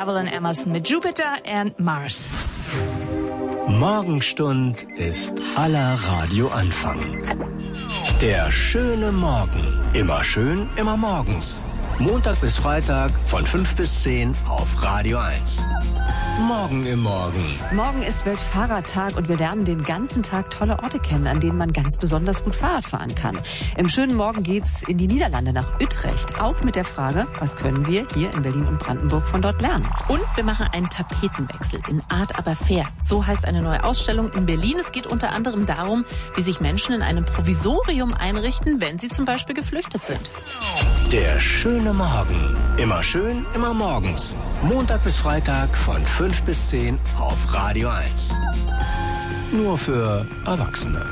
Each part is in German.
Evelyn Emerson mit Jupiter and Mars. Morgenstund ist aller Radioanfang. Der schöne Morgen. Immer schön, immer morgens. Montag bis Freitag von 5 bis 10 auf Radio 1. Morgen im Morgen. Morgen ist Weltfahrradtag und wir lernen den ganzen Tag tolle Orte kennen, an denen man ganz besonders gut Fahrrad fahren kann. Im schönen Morgen geht's in die Niederlande nach Utrecht. Auch mit der Frage, was können wir hier in Berlin und Brandenburg von dort lernen? Und wir machen einen Tapetenwechsel in Art aber fair. So heißt eine neue Ausstellung in Berlin. Es geht unter anderem darum, wie sich Menschen in einem Provisorium einrichten, wenn sie zum Beispiel geflüchtet sind. Der schöne Morgen. Immer schön, immer morgens. Montag bis Freitag von 5 bis 10 auf Radio 1. Nur für Erwachsene.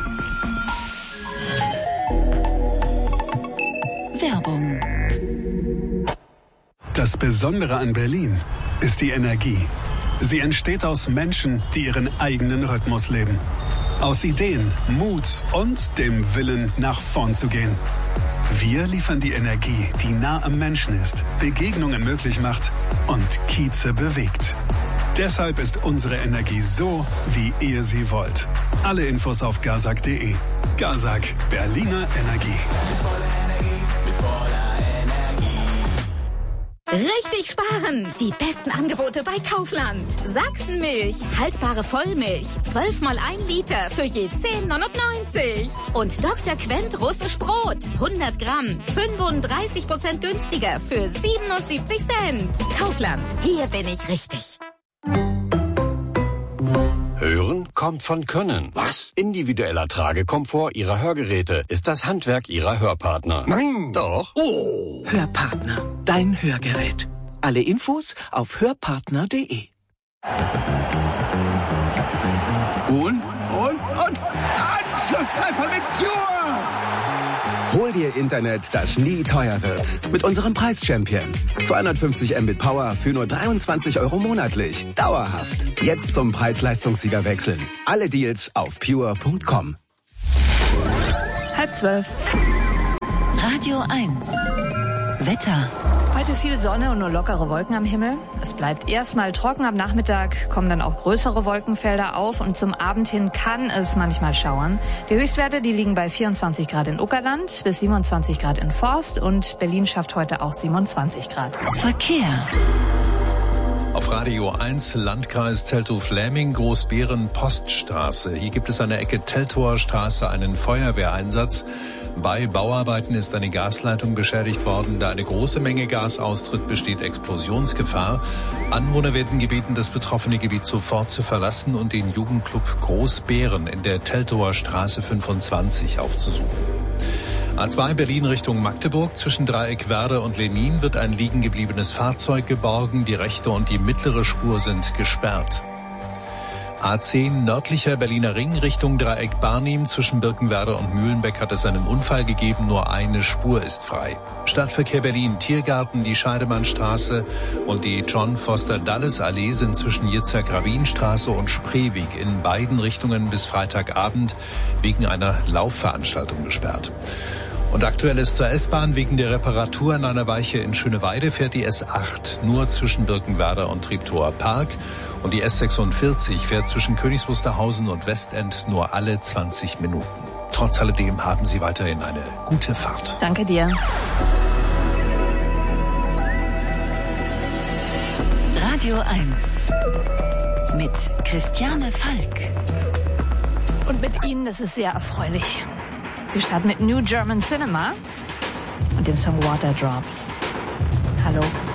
Werbung. Das Besondere an Berlin ist die Energie. Sie entsteht aus Menschen, die ihren eigenen Rhythmus leben. Aus Ideen, Mut und dem Willen, nach vorn zu gehen. Wir liefern die Energie, die nah am Menschen ist, Begegnungen möglich macht und Kieze bewegt. Deshalb ist unsere Energie so, wie ihr sie wollt. Alle Infos auf gazak.de. Gazak, Berliner Energie. Richtig sparen! Die besten Angebote bei Kaufland. Sachsenmilch, haltbare Vollmilch, 12 mal 1 Liter für je 10,99. Und Dr. Quent russisch Brot, 100 Gramm, 35% günstiger für 77 Cent. Kaufland, hier bin ich richtig. Hören kommt von Können. Was? Individueller Tragekomfort Ihrer Hörgeräte ist das Handwerk Ihrer Hörpartner. Nein! Doch. Oh! Hörpartner, dein Hörgerät. Alle Infos auf hörpartner.de. Und? Anschlusstreffer mit Pure! Hol dir Internet, das nie teuer wird. Mit unserem Preis-Champion. 250 Mbit Power für nur 23 € monatlich. Dauerhaft. Jetzt zum Preis-Leistungssieger wechseln. Alle Deals auf pure.com. 11:30. Radio 1. Wetter. Heute viel Sonne und nur lockere Wolken am Himmel. Es bleibt erstmal trocken. Am Nachmittag kommen dann auch größere Wolkenfelder auf und zum Abend hin kann es manchmal schauern. Die Höchstwerte, die liegen bei 24 Grad in Uckerland bis 27 Grad in Forst und Berlin schafft heute auch 27 Grad. Verkehr. Auf Radio 1 Landkreis Teltow-Fläming, Großbeeren, Poststraße. Hier gibt es an der Ecke Teltower Straße einen Feuerwehreinsatz. Bei Bauarbeiten ist eine Gasleitung beschädigt worden. Da eine große Menge Gas austritt, besteht Explosionsgefahr. Anwohner werden gebeten, das betroffene Gebiet sofort zu verlassen und den Jugendclub Großbeeren in der Teltower Straße 25 aufzusuchen. A2 Berlin Richtung Magdeburg. Zwischen Dreieck Werder und Lenin wird ein liegen gebliebenes Fahrzeug geborgen. Die rechte und die mittlere Spur sind gesperrt. A10 nördlicher Berliner Ring Richtung Dreieck Barnim. Zwischen Birkenwerder und Mühlenbeck hat es einen Unfall gegeben. Nur eine Spur ist frei. Stadtverkehr Berlin Tiergarten, die Scheidemannstraße und die John Foster Dulles Allee sind zwischen Jitzek-Rabin-Straße und Spreeweg in beiden Richtungen bis Freitagabend wegen einer Laufveranstaltung gesperrt. Und aktuell ist zur S-Bahn wegen der Reparatur an einer Weiche in Schöneweide fährt die S8 nur zwischen Birkenwerder und Treptower Park und die S46 fährt zwischen Königs Wusterhausen und Westend nur alle 20 Minuten. Trotz alledem haben Sie weiterhin eine gute Fahrt. Danke dir. Radio 1 mit Christiane Falk. Und mit Ihnen, das ist sehr erfreulich. Wir starten mit New German Cinema und dem Song Water Drops. Hallo.